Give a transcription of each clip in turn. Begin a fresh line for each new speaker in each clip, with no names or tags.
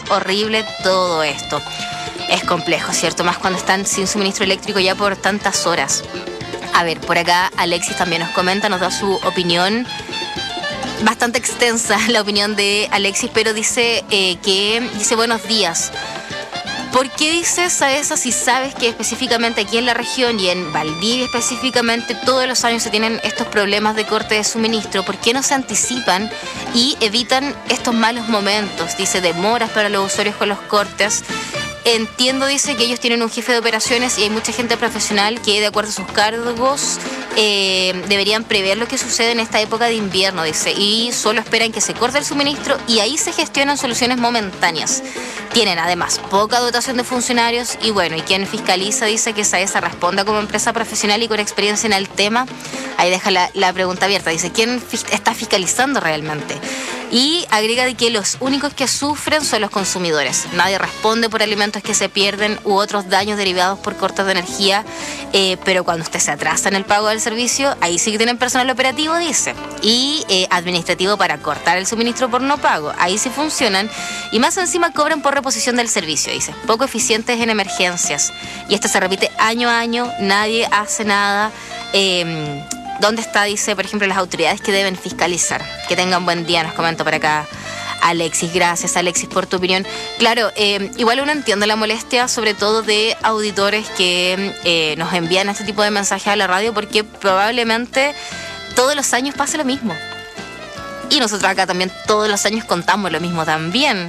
horrible todo esto. Es complejo, ¿cierto? Más cuando están sin suministro eléctrico ya por tantas horas. A ver, por acá Alexis también nos comenta, nos da su opinión. Bastante extensa la opinión de Alexis, pero dice buenos días. ¿Por qué dices a eso si sabes que específicamente aquí en la región y en Valdivia específicamente todos los años se tienen estos problemas de corte de suministro? ¿Por qué no se anticipan y evitan estos malos momentos? Dice, demoras para los usuarios con los cortes. Entiendo, dice, que ellos tienen un jefe de operaciones y hay mucha gente profesional que, de acuerdo a sus cargos, deberían prever lo que sucede en esta época de invierno, dice, y solo esperan que se corte el suministro y ahí se gestionan soluciones momentáneas. Tienen, además, poca dotación de funcionarios y, bueno, y quien fiscaliza, dice, que SAESA responda como empresa profesional y con experiencia en el tema. Ahí deja la pregunta abierta, dice, ¿quién está fiscalizando realmente? Y agrega de que los únicos que sufren son los consumidores. Nadie responde por alimentos que se pierden u otros daños derivados por cortes de energía, pero cuando usted se atrasa en el pago del servicio, ahí sí que tienen personal operativo, dice, y administrativo para cortar el suministro por no pago. Ahí sí funcionan y más encima cobran por reposición del servicio, dice. Poco eficientes en emergencias. Y esto se repite año a año, nadie hace nada. ¿Dónde está, dice, por ejemplo, las autoridades que deben fiscalizar? Que tengan buen día, nos comenta por acá Alexis. Gracias, Alexis, por tu opinión. Claro, igual uno entiende la molestia, sobre todo de auditores que nos envían este tipo de mensajes a la radio, porque probablemente todos los años pasa lo mismo. Y nosotros acá también todos los años contamos lo mismo también.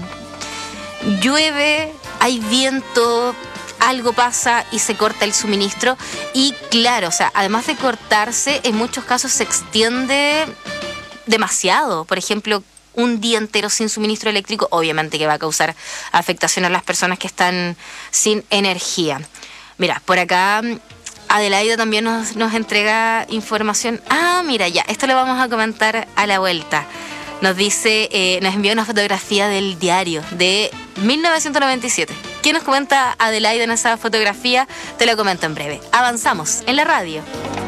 Llueve, hay viento, algo pasa y se corta el suministro y claro, o sea, además de cortarse, en muchos casos se extiende demasiado. Por ejemplo, un día entero sin suministro eléctrico, obviamente que va a causar afectación a las personas que están sin energía. Mira, por acá Adelaida también nos entrega información. Mira, ya, esto lo vamos a comentar a la vuelta. Nos dice, nos envió una fotografía del diario de 1997. ¿Qué nos comenta Adelaida en esa fotografía? Te lo comento en breve. Avanzamos en la radio.